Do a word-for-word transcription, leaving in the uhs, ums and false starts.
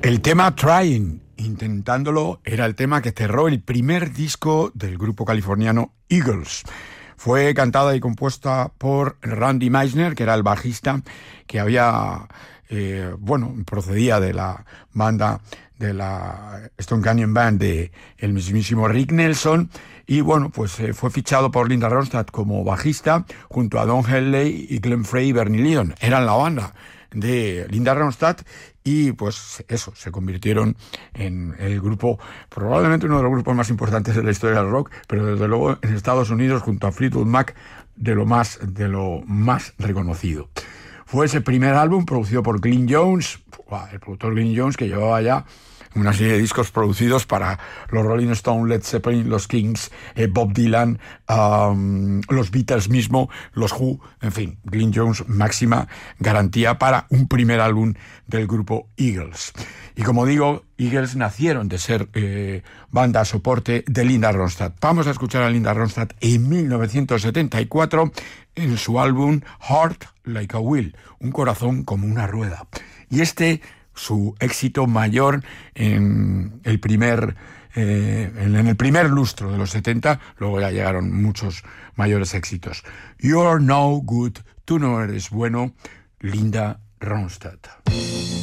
El tema Trying, intentándolo, era el tema que cerró el primer disco del grupo californiano Eagles. Fue cantada y compuesta por Randy Meisner, que era el bajista que había, eh, bueno, procedía de la banda de la Stone Canyon Band de el mismísimo Rick Nelson, y bueno, pues eh, fue fichado por Linda Ronstadt como bajista junto a Don Henley y Glenn Frey y Bernie Leadon. Eran la banda de Linda Ronstadt y pues eso, se convirtieron en el grupo, probablemente uno de los grupos más importantes de la historia del rock, pero desde luego en Estados Unidos junto a Fleetwood Mac de lo más, de lo más reconocido. Fue ese primer álbum producido por Glyn Johns, el productor Glyn Johns, que llevaba ya una serie de discos producidos para los Rolling Stones, Led Zeppelin, los Kings, eh, Bob Dylan, um, los Beatles mismo, los Who, en fin, Glyn Johns, máxima garantía para un primer álbum del grupo Eagles. Y como digo, Eagles nacieron de ser eh, banda soporte de Linda Ronstadt. Vamos a escuchar a Linda Ronstadt en mil novecientos setenta y cuatro en su álbum Heart Like a Wheel, un corazón como una rueda. Y este, su éxito mayor en el primer eh, en el primer lustro de los setenta, luego ya llegaron muchos mayores éxitos. You're no good, tú no eres bueno, Linda Ronstadt.